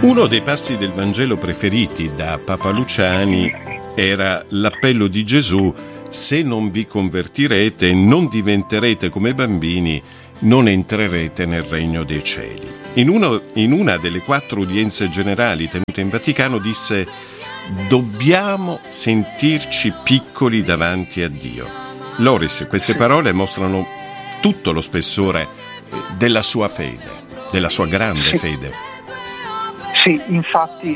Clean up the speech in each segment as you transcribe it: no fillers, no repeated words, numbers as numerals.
Uno dei passi del Vangelo preferiti da Papa Luciani era l'appello di Gesù: se non vi convertirete e non diventerete come bambini, non entrerete nel regno dei cieli. In una delle 4 udienze generali tenute in Vaticano disse: dobbiamo sentirci piccoli davanti a Dio. Loris, queste parole mostrano tutto lo spessore della sua fede, della sua grande fede. Sì, infatti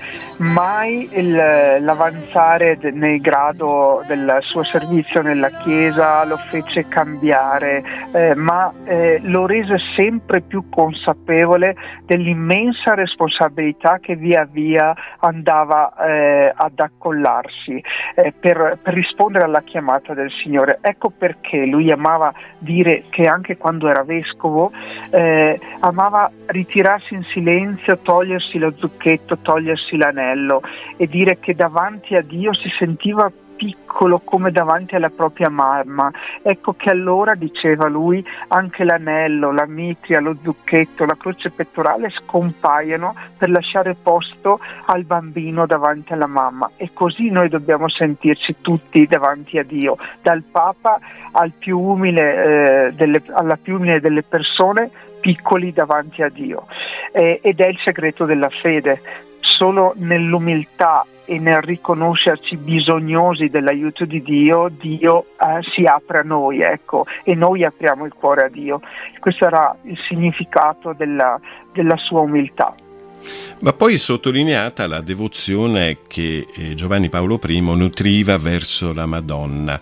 mai l'avanzare nel grado del suo servizio nella Chiesa lo fece cambiare, ma lo rese sempre più consapevole dell'immensa responsabilità che via via andava ad accollarsi per rispondere alla chiamata del Signore. Ecco perché lui amava dire che anche quando era vescovo amava ritirarsi in silenzio, togliersi lo zucchetto, togliersi l'anello e dire che davanti a Dio si sentiva piccolo come davanti alla propria mamma. Ecco che allora, diceva lui, anche l'anello, la mitria, lo zucchetto, la croce pettorale scompaiono per lasciare posto al bambino davanti alla mamma. E così noi dobbiamo sentirci tutti davanti a Dio, dal Papa al più umile, alla più umile delle persone, piccoli davanti a Dio. Ed è il segreto della fede. Solo nell'umiltà e nel riconoscerci bisognosi dell'aiuto di Dio, Dio si apre a noi, ecco, e noi apriamo il cuore a Dio. Questo era il significato della sua umiltà. Ma poi sottolineata la devozione che Giovanni Paolo I nutriva verso la Madonna.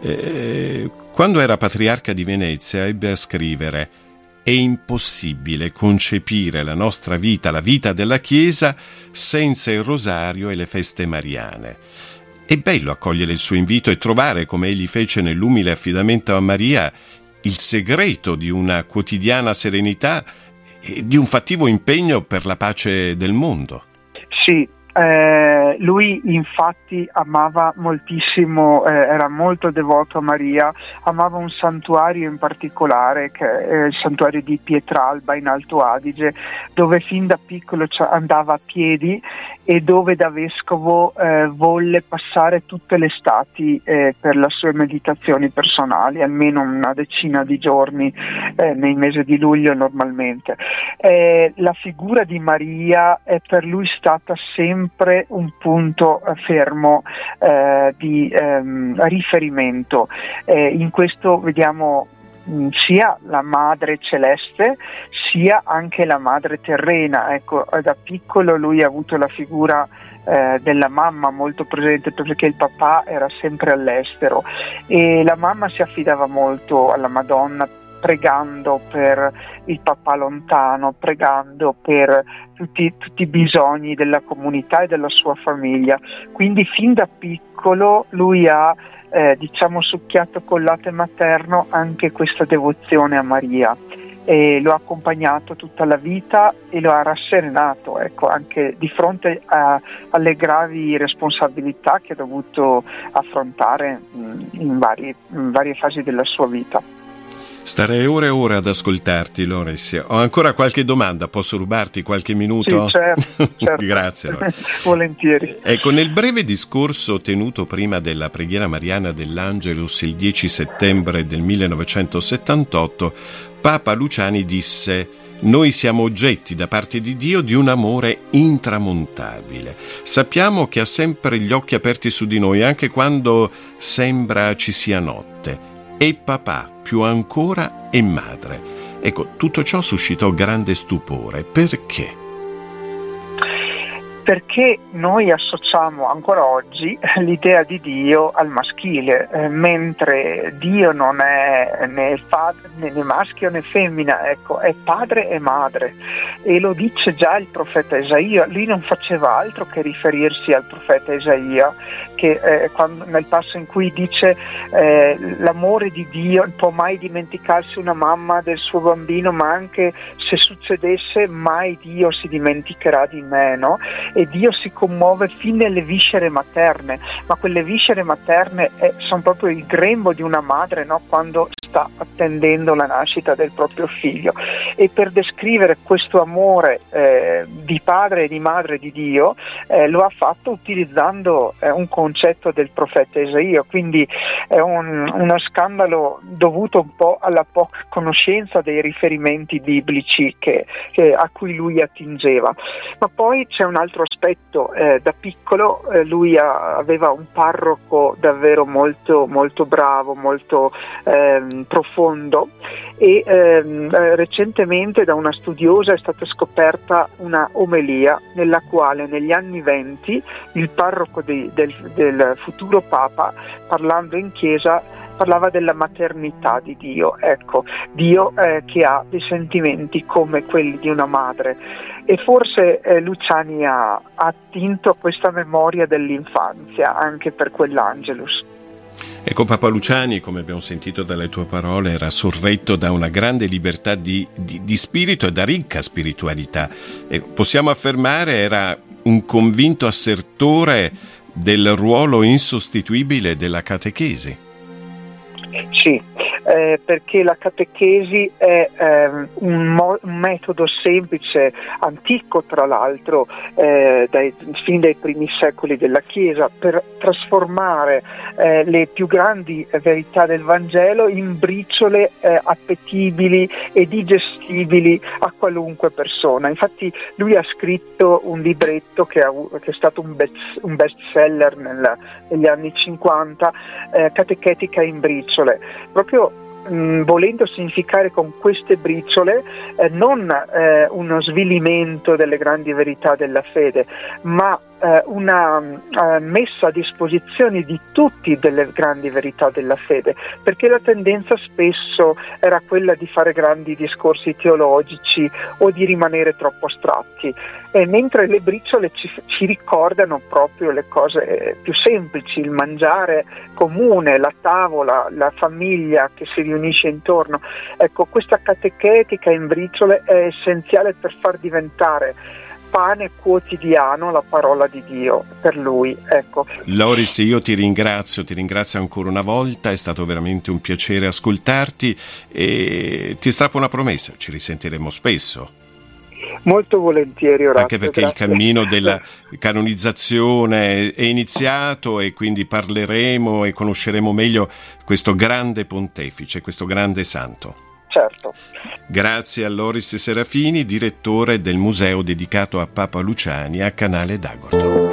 Quando era patriarca di Venezia ebbe a scrivere: è impossibile concepire la nostra vita, la vita della Chiesa, senza il rosario e le feste mariane. È bello accogliere il suo invito e trovare, come egli fece nell'umile affidamento a Maria, il segreto di una quotidiana serenità e di un fattivo impegno per la pace del mondo. Sì. Lui infatti amava moltissimo, era molto devoto a Maria, amava un santuario in particolare, che è il santuario di Pietralba in Alto Adige, dove fin da piccolo andava a piedi e dove da vescovo volle passare tutte le estati per le sue meditazioni personali, almeno una decina di giorni nei mesi di luglio normalmente. La figura di Maria è per lui stata sempre un punto fermo di riferimento. In questo vediamo sia la madre celeste sia anche la madre terrena. Ecco, da piccolo lui ha avuto la figura della mamma molto presente, perché il papà era sempre all'estero e la mamma si affidava molto alla Madonna, pregando per il papà lontano, pregando per tutti i bisogni della comunità e della sua famiglia. Quindi fin da piccolo lui ha succhiato col latte materno anche questa devozione a Maria e lo ha accompagnato tutta la vita e lo ha rasserenato, ecco, anche di fronte alle gravi responsabilità che ha dovuto affrontare in varie fasi della sua vita. Starei ore e ore ad ascoltarti, Loris. Ho ancora qualche domanda, posso rubarti qualche minuto? Sì, certo. Grazie. Volentieri. Ecco, nel breve discorso tenuto prima della preghiera mariana dell'Angelus il 10 settembre del 1978, Papa Luciani disse: noi siamo oggetti da parte di Dio di un amore intramontabile. Sappiamo che ha sempre gli occhi aperti su di noi, anche quando sembra ci sia notte. E papà, più ancora, è madre. Ecco, tutto ciò suscitò grande stupore. Perché? Perché noi associamo ancora oggi l'idea di Dio al maschile, mentre Dio non è né maschio né femmina, ecco, è padre e madre. E lo dice già il profeta Isaia. Lui non faceva altro che riferirsi al profeta Isaia, che nel passo in cui dice l'amore di Dio, non può mai dimenticarsi una mamma del suo bambino, ma anche se succedesse mai Dio si dimenticherà di me, no? E Dio si commuove fin nelle viscere materne, ma quelle viscere materne sono proprio il grembo di una madre, no? Quando sta attendendo la nascita del proprio figlio, e per descrivere questo amore di padre e di madre di Dio lo ha fatto utilizzando un concetto del profeta Isaia, quindi è uno scandalo dovuto un po' alla poca conoscenza dei riferimenti biblici a cui lui attingeva. Ma poi c'è un altro aspetto: da piccolo lui aveva un parroco davvero molto, molto bravo, molto profondo, e recentemente da una studiosa è stata scoperta una omelia nella quale negli anni 20 il parroco del futuro Papa, parlando in chiesa, parlava della maternità di Dio, ecco, Dio che ha dei sentimenti come quelli di una madre, e forse Luciani ha attinto a questa memoria dell'infanzia anche per quell'Angelus. Ecco, Papa Luciani, come abbiamo sentito dalle tue parole, era sorretto da una grande libertà di spirito e da ricca spiritualità. E possiamo affermare era un convinto assertore del ruolo insostituibile della catechesi. Sì, perché la catechesi è un metodo semplice, antico tra l'altro, fin dai primi secoli della Chiesa, per trasformare le più grandi verità del Vangelo in briciole appetibili e digestibili a qualunque persona. Infatti lui ha scritto un libretto che è stato un best seller negli anni 50, Catechetica in briciole, proprio volendo significare con queste briciole non uno svilimento delle grandi verità della fede, ma una messa a disposizione di tutti delle grandi verità della fede, perché la tendenza spesso era quella di fare grandi discorsi teologici o di rimanere troppo astratti, mentre le briciole ci ricordano proprio le cose più semplici, il mangiare comune, la tavola, la famiglia che si riunisce intorno. Ecco, questa catechetica in briciole è essenziale per far diventare pane quotidiano la parola di Dio per lui, ecco. Loris, io ti ringrazio ancora una volta, è stato veramente un piacere ascoltarti e ti strappo una promessa, ci risentiremo spesso. Molto volentieri, Orazio. Anche perché grazie. Il cammino della canonizzazione è iniziato e quindi parleremo e conosceremo meglio questo grande pontefice, questo grande santo. Certo. Grazie a Loris Serafini, direttore del museo dedicato a Papa Luciani a Canale d'Agordo.